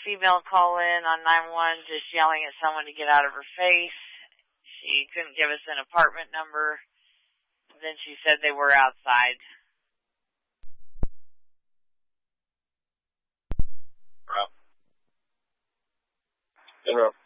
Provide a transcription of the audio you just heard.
female call in on 911 just yelling at someone to get out of her face. She couldn't give us an apartment number. Then she said they were outside. Wow.